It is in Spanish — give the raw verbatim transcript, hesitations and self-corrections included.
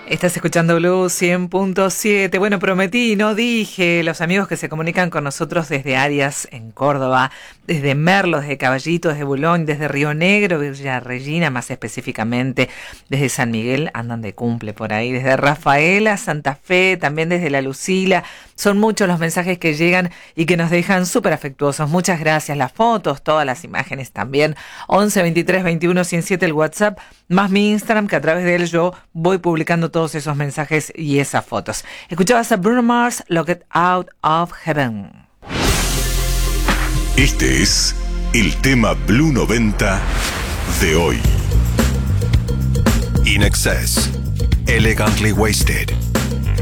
Estás escuchando Blue cien punto siete. Bueno, prometí, no dije, los amigos que se comunican con nosotros desde Arias, en Córdoba, desde Merlo, desde Caballito, desde Boulogne, desde Río Negro, Villa Regina más específicamente, desde San Miguel, andan de cumple por ahí, desde Rafaela, Santa Fe, también desde La Lucila. Son muchos los mensajes que llegan y que nos dejan súper afectuosos. Muchas gracias. Las fotos, todas las imágenes también. once veintitrés veintiuno ciento siete el WhatsApp, más mi Instagram, que a través de él yo voy publicando todos esos mensajes y esas fotos. Escuchabas a Bruno Mars, Locked Out of Heaven. Este es el tema Blue noventa de hoy. In Excess, Elegantly Wasted.